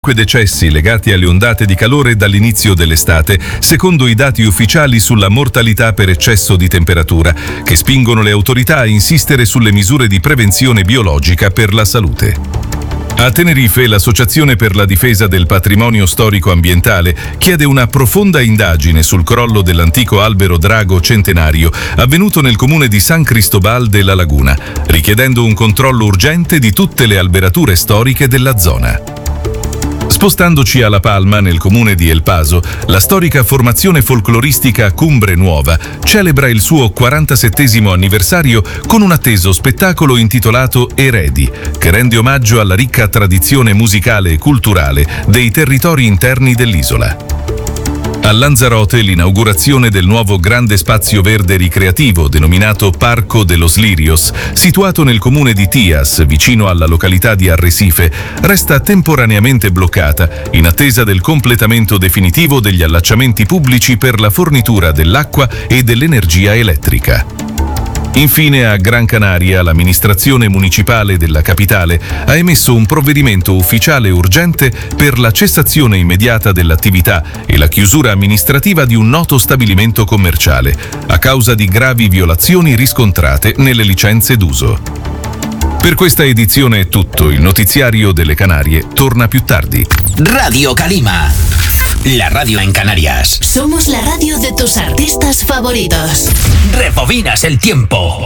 Decessi legati alle ondate di calore dall'inizio dell'estate, secondo i dati ufficiali sulla mortalità per eccesso di temperatura, che spingono le autorità a insistere sulle misure di prevenzione biologica per la salute. A Tenerife, l'Associazione per la difesa del patrimonio storico ambientale chiede una profonda indagine sul crollo dell'antico albero drago centenario avvenuto nel comune di San Cristóbal de la Laguna, richiedendo un controllo urgente di tutte le alberature storiche della zona. Spostandoci a La Palma, nel comune di El Paso, la storica formazione folcloristica Cumbre Nuova celebra il suo 47° anniversario con un atteso spettacolo intitolato Eredi, che rende omaggio alla ricca tradizione musicale e culturale dei territori interni dell'isola. A Lanzarote, l'inaugurazione del nuovo grande spazio verde ricreativo denominato Parco de los Lirios, situato nel comune di Tías, vicino alla località di Arrecife, resta temporaneamente bloccata in attesa del completamento definitivo degli allacciamenti pubblici per la fornitura dell'acqua e dell'energia elettrica. Infine, a Gran Canaria, l'amministrazione municipale della capitale ha emesso un provvedimento ufficiale urgente per la cessazione immediata dell'attività e la chiusura amministrativa di un noto stabilimento commerciale, a causa di gravi violazioni riscontrate nelle licenze d'uso. Per questa edizione è tutto. Il notiziario delle Canarie torna più tardi. Radio Calima, la radio en Canarias. Somos la radio de tus artistas favoritos. Rebobinas el tiempo.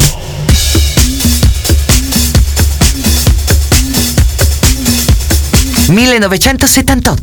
...1978...